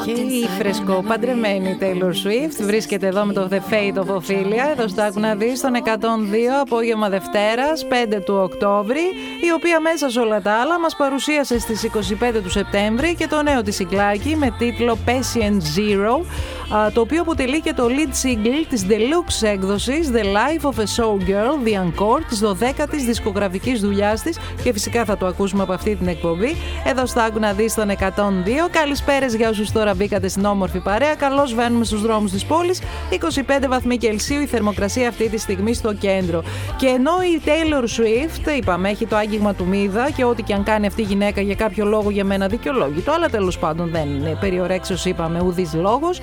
Και η φρεσκοπαντρεμένη Taylor Swift βρίσκεται εδώ με το The Fate of Ophelia. Εδώ στο Άκου να δεις στον 102 απόγευμα Δευτέρας 5 του Οκτώβρη, η οποία μέσα σε όλα τα άλλα μας παρουσίασε στις 25 του Σεπτέμβρη και το νέο της συγκλάκι με τίτλο Patient Zero, το οποίο αποτελεί και το lead single της deluxe έκδοσης The Life of a Showgirl, The Encore, της 12ης δισκογραφικής δουλειάς της, και φυσικά θα το ακούσουμε από αυτή την εκπομπή εδώ στο Άκου να δεις στον 102. Καλησπέρες για όσους τώρα μπήκατε στην όμορφη παρέα. Καλώς βαίνουμε στους δρόμους της πόλης. 25 βαθμοί Κελσίου η θερμοκρασία αυτή τη στιγμή στο κέντρο. Και ενώ η Taylor Swift, είπαμε, έχει το άγγιγμα του Μίδα και ό,τι και αν κάνει αυτή η γυναίκα για κάποιο λόγο για μένα δικαιολόγητο, αλλά τέλος πάντων δεν είναι περιορέξεως, είπαμε, ουδής λόγος.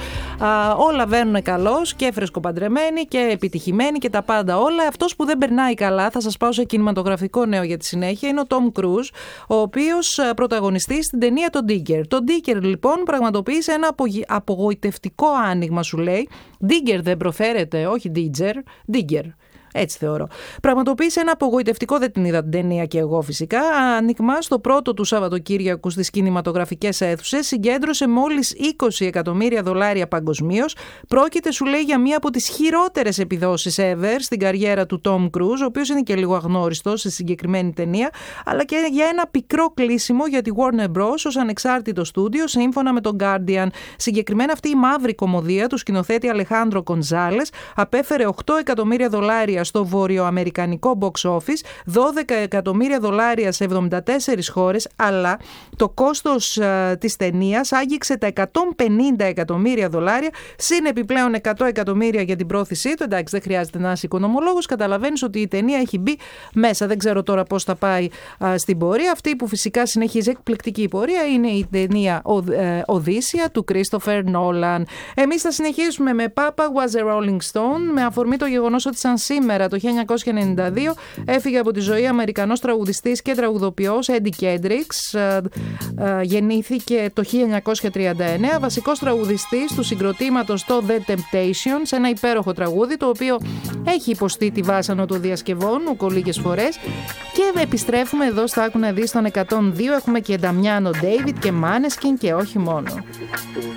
Όλα βαίνουν καλώς και φρεσκοπαντρεμένοι και επιτυχημένοι και τα πάντα όλα. Αυτός που δεν περνάει καλά, θα σας πάω σε κινηματογραφικό νέο για τη συνέχεια, είναι ο Tom Cruise, ο οποίος πρωταγωνιστεί στην ταινία Το Digger. Το Digger λοιπόν πραγματοποίησε ένα απογοητευτικό άνοιγμα, σου λέει. Digger δεν προφέρεται, όχι Digger. Έτσι θεωρώ. Πραγματοποίησε ένα απογοητευτικό, δεν την είδα την ταινία και εγώ φυσικά, άνοιγμα στο πρώτο του Σαββατοκύριακου στις κινηματογραφικές αίθουσες. Συγκέντρωσε μόλις $20 εκατομμύρια παγκοσμίως. Πρόκειται, σου λέει, για μία από τις χειρότερες επιδόσεις ever στην καριέρα του Tom Cruise, ο οποίος είναι και λίγο αγνώριστος στη συγκεκριμένη ταινία, αλλά και για ένα πικρό κλείσιμο για τη Warner Bros. Ως ανεξάρτητο στούντιο, σύμφωνα με τον Guardian. Συγκεκριμένα αυτή η μαύρη κωμωδία του σκηνοθέτη Αλεχάνδρο Γκονζάλες απέφερε $8 εκατομμύρια στο βορειοαμερικανικό box office, $12 εκατομμύρια σε 74 χώρες, αλλά το κόστος της ταινίας άγγιξε τα $150 εκατομμύρια, συν επιπλέον $100 εκατομμύρια για την πρόθεσή του. Εντάξει, δεν χρειάζεται να είσαι οικονομολόγος, καταλαβαίνεις ότι η ταινία έχει μπει μέσα. Δεν ξέρω τώρα πώς θα πάει στην πορεία. Αυτή που φυσικά συνεχίζει εκπληκτική πορεία είναι η ταινία Οδύσσια του Christopher Nolan. Εμείς θα συνεχίσουμε με Papa Was a Rolling Stone, με αφορμή το γεγονός ότι σαν σήμερα το 1992 έφυγε από τη ζωή Αμερικανός τραγουδιστής και τραγουδοποιός Eddie Kendricks. Γεννήθηκε το 1939, βασικός τραγουδιστής του συγκροτήματος το The Temptations, ένα υπέροχο τραγούδι το οποίο έχει υποστεί τη βάσανο των διασκευών λίγες φορές. Και επιστρέφουμε εδώ στα Άκου να δεις στον 102. Έχουμε και Νταμιάνο Ντέιβιτ και Μάνεσκιν και όχι μόνο.